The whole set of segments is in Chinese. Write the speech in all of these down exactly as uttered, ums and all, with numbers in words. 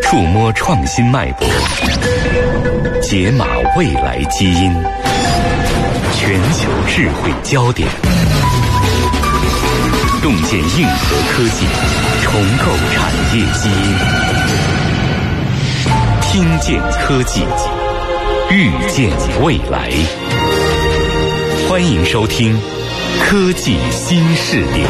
触摸创新脉搏，解码未来基因，全球智慧焦点，洞见硬核科技，重构产业基因，听见科技，预见未来。欢迎收听科技新视点。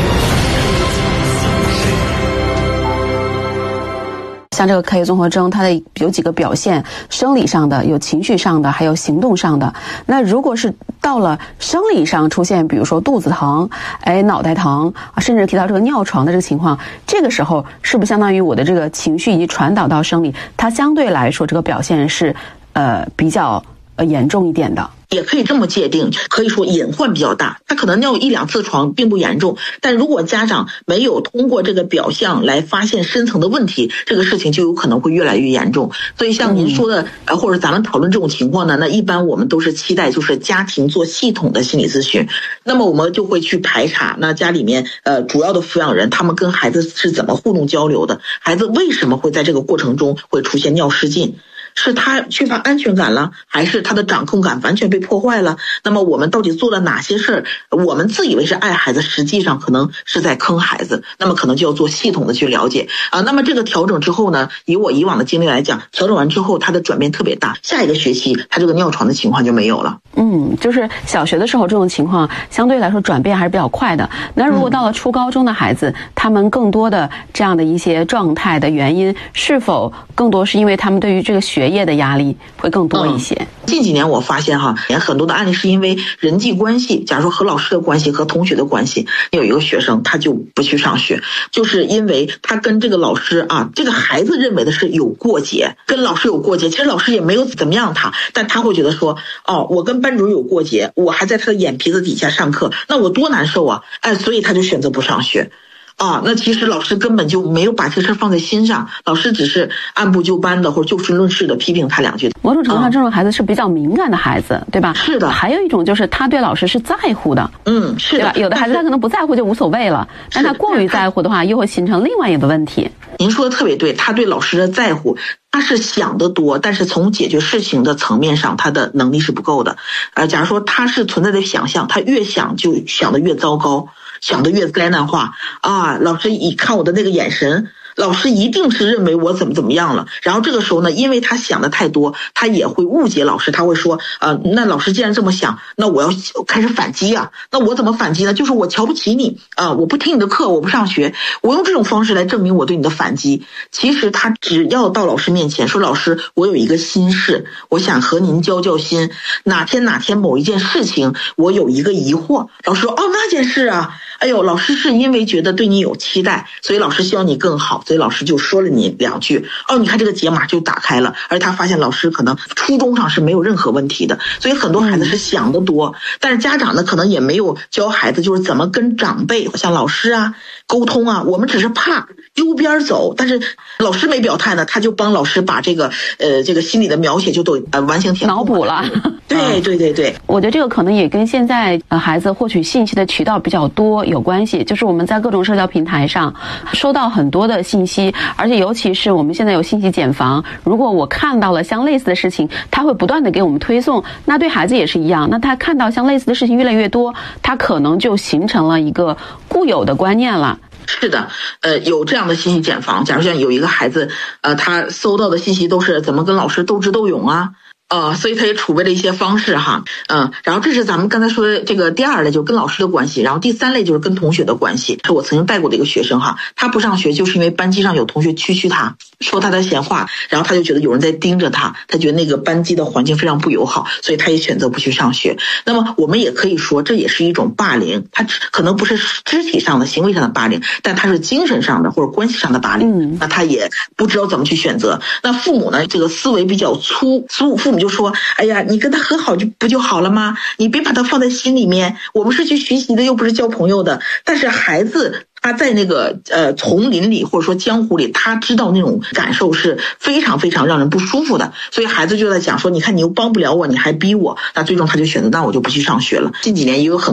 像这个凯叶综合征，它的有几个表现，生理上的，有情绪上的，还有行动上的。那如果是到了生理上出现，比如说肚子疼，哎，脑袋疼，甚至提到这个尿床的这个情况，这个时候是不是相当于我的这个情绪已经传导到生理，它相对来说这个表现是呃比较呃严重一点的？ 也可以这么界定，可以说隐患比较大，他可能尿一两次床并不严重，但如果家长没有通过这个表象来发现深层的问题，这个事情就有可能会越来越严重。所以像您说的、嗯、呃，或者咱们讨论这种情况呢，那一般我们都是期待就是家庭做系统的心理咨询，那么我们就会去排查那家里面呃主要的抚养人他们跟孩子是怎么互动交流的，孩子为什么会在这个过程中会出现尿失禁，是他缺乏安全感了，还是他的掌控感完全被破坏了？那么我们到底做了哪些事儿？我们自以为是爱孩子，实际上可能是在坑孩子。那么可能就要做系统的去了解啊。那么这个调整之后呢，以我以往的经历来讲，调整完之后他的转变特别大，下一个学期他这个尿床的情况就没有了。 嗯，就是小学的时候这种情况相对来说转变还是比较快的。那如果到了初高中的孩子，嗯、他们更多的这样的一些状态的原因，是否更多是因为他们对于这个学业的压力会更多一些？ 嗯、近几年我发现哈，很多的案例是因为人际关系，假如说和老师的关系和同学的关系，有一个学生他就不去上学，就是因为他跟这个老师啊，这个孩子认为的是有过节，跟老师有过节，其实老师也没有怎么样他，但他会觉得说，哦，我跟班主任有过节，我还在他的眼皮子底下上课，那我多难受啊！哎，所以他就选择不上学。啊，那其实老师根本就没有把这事放在心上，老师只是按部就班的或者就事论事的批评他两句。 某种程度上，这种孩子是比较敏感的孩子，对吧？ 是的。 还有一种就是他对老师是在乎的， 嗯，是的。 对吧？有的孩子他可能不在乎就无所谓了，但他过于在乎的话，又会形成另外一个问题。 您说的特别对，他对老师的在乎，他是想得多，但是从解决事情的层面上，他的能力是不够的。呃，假如说他是存在的想象，他越想就想得越糟糕。想得越灾难化啊！老师一看我的那个眼神，老师一定是认为我怎么怎么样了。然后这个时候呢，因为他想的太多，他也会误解老师，他会说，呃，那老师既然这么想，那我要开始反击啊！那我怎么反击呢？就是我瞧不起你啊、呃，我不听你的课，我不上学，我用这种方式来证明我对你的反击。其实他只要到老师面前说，老师，我有一个心事，我想和您交交心。哪天哪天某一件事情，我有一个疑惑，老师说，哦，那件事啊。哎呦，老师是因为觉得对你有期待，所以老师希望你更好，所以老师就说了你两句。哦，你看这个解码就打开了，而他发现老师可能初衷上是没有任何问题的，所以很多孩子是想得多，但是家长呢可能也没有教孩子就是怎么跟长辈像老师啊沟通啊，我们只是怕丢边走，但是老师没表态呢，他就帮老师把这个呃这个心理的描写就都呃完形填脑补了。 对对对对， 我觉得这个可能也跟现在呃孩子获取信息的渠道比较多有关系，就是我们在各种社交平台上收到很多的信息，而且尤其是我们现在有信息茧房，如果我看到了像类似的事情，他会不断的给我们推送，那对孩子也是一样，那他看到像类似的事情越来越多，他可能就形成了一个固有的观念了。 是的，呃，有这样的信息茧房。假如像有一个孩子，呃，他搜到的信息都是怎么跟老师斗智斗勇啊，呃，所以他也储备了一些方式哈，嗯，然后这是咱们刚才说的这个第二类，就是跟老师的关系，然后第三类就是跟同学的关系。是我曾经带过的一个学生哈，他不上学就是因为班级上有同学蛐蛐他，说他的闲话，然后他就觉得有人在盯着他，他觉得那个班级的环境非常不友好，所以他也选择不去上学。那么我们也可以说这也是一种霸凌，他可能不是肢体上的行为上的霸凌，但他是精神上的或者关系上的霸凌，嗯，那他也不知道怎么去选择。那父母呢，这个思维比较粗，父父母就说，哎呀，你跟他和好就不就好了吗？你别把他放在心里面，我们是去学习的，又不是交朋友的。但是孩子他在那个呃丛林里或者说江湖里，他知道那种感受是非常非常让人不舒服的，所以孩子就在讲说，你看你又帮不了我，你还逼我，那最终他就选择，那我就不去上学了。近几年也有很